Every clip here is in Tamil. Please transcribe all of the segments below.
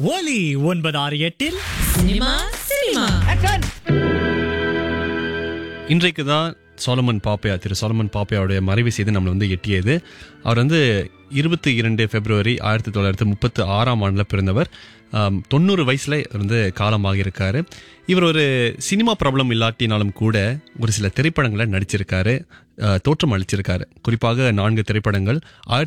ஒலி 968 சினிமா சினிமா இன்றைக்கு தான் திரு சாலமன் பாப்பையாவுடைய மறைவு செய்து நம்மளை வந்து எட்டியது. அவர் வந்து 22 பிப்ரவரி 1936 பிறந்தவர். 90 வயசுல வந்து காலமாக இருக்காரு. இவர் ஒரு சினிமா பிரபலம் இல்லாட்டினாலும் கூட ஒரு சில திரைப்படங்களை நடிச்சிருக்காரு, தோற்றம் அளிச்சிருக்காரு. குறிப்பாக 4 திரைப்படங்கள்.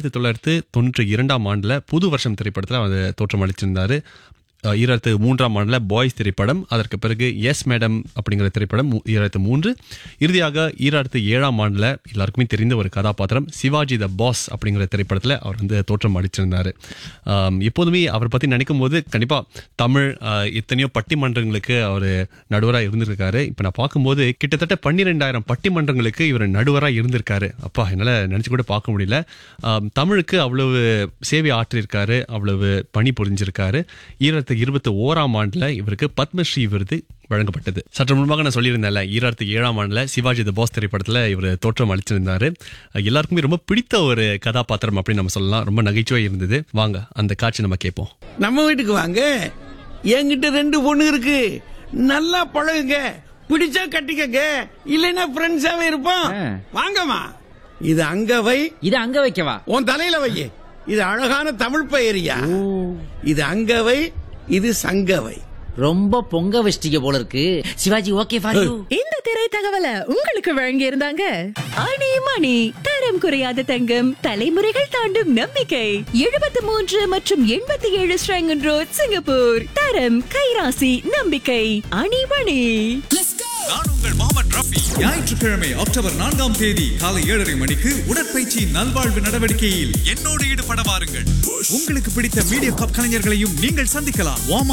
1992 புது வருஷம் திரைப்படத்தில் அவர் தோற்றம் அளிச்சிருந்தாரு. 2003 பாய்ஸ் திரைப்படம், அதற்கு பிறகு எஸ் மேடம் அப்படிங்கிற திரைப்படம் 2003. இறுதியாக 2007 எல்லாருக்குமே தெரிந்த ஒரு கதாபாத்திரம் சிவாஜி த பாஸ் அப்படிங்கிற திரைப்படத்தில் அவர் வந்து தோற்றம் அளிச்சிருந்தாரு. எப்போதுமே அவர் பற்றி நினைக்கும் போது கண்டிப்பாக தமிழ் எத்தனையோ பட்டிமன்றங்களுக்கு அவர் நடுவராக இருந்திருக்காரு. இப்போ நான் பார்க்கும்போது கிட்டத்தட்ட 12,000 பட்டிமன்றங்களுக்கு இவர் நடுவராக இருந்திருக்காரு. அப்பா, என்னால் நினச்சி கூட பார்க்க முடியல. தமிழுக்கு அவ்வளவு சேவை ஆற்றிருக்காரு, அவ்வளவு பணி புரிஞ்சிருக்காரு. 2021 இவருக்கு பத்மஸ்ரீ விருது வழங்கப்பட்டது. சற்று முன்பாக நான் சொல்லியிருந்தேன்ல, 2007 சிவாஜி த பாஸ் திரைப்படத்தில் இவர் தோற்றம் அளிச்சிருந்தாரு. எல்லாருக்குமே ரொம்ப பிடித்த ஒரு கதாபாத்திரம் அப்படின்னு நம்ம சொல்லலாம். ரொம்ப நகைச்சுவை இருந்தது. வாங்க அந்த காட்சி நம்ம கேட்போம். நம்ம வீட்டுக்கு வாங்க, என்கிட்ட 2 பொண்ணு இருக்கு, நல்லா பழகுங்க, பிடிச்சா கட்டிக்கங்க, இல்லைன்னா ஃப்ரெண்ட்ஸாவே இருப்போம். வாங்கம்மா. இது அங்க வை. இது அங்க வைக்கவா? உன் தலையில வை. இது அழகான தமிழ் பெயரியா. இது அங்கவை, இது சங்கவை. ரொம்ப பொங்க வச்சிட்டீங்க போல இருக்கு. Sivaji, okay for you. இந்த திரை தகவலை உங்களுக்கு வழங்கி இருந்தாங்க அணி மணி, தரம் குறையாத தங்கம், தலைமுறைகள் தாண்டும் நம்பிக்கை. 73 மற்றும் 87 ஸ்ரங்கன் ரோட், சிங்கப்பூர். தரம், கைராசி, நம்பிக்கை. அணி மணி. நான் உங்கள் முகமது ரஃபி. ஞாயிற்றுக்கிழமை அக்டோபர் 4 காலை 7:30 மணிக்கு உடற்பயிற்சி நல்வாழ்வு நடவடிக்கையில் என்னோடு ஈடுபட வாருங்கள். உங்களுக்கு பிடித்த மீடியா கலைஞர்களையும் நீங்கள் சந்திக்கலாம்.